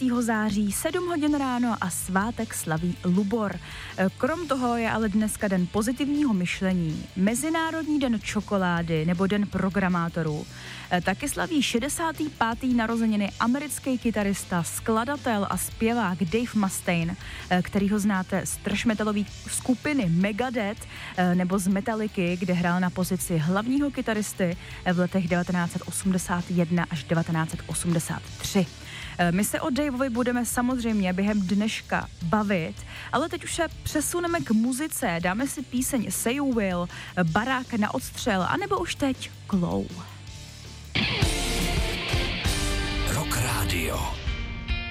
září, 7 hodin ráno a svátek slaví Lubor. Krom toho je ale dneska den pozitivního myšlení, Mezinárodní den čokolády nebo den programátorů. Taky slaví 65. narozeniny americký kytarista, skladatel a zpěvák Dave Mustaine, kterýho znáte z thrash metalové skupiny Megadeth nebo z Metallicy, kde hrál na pozici hlavního kytaristy v letech 1981 až 1983. My se o Daveovi budeme samozřejmě během dneška bavit, ale teď už se přesuneme k muzice, dáme si píseň Say You Will, Barák na odstřel, anebo už teď Glow. Rock Radio.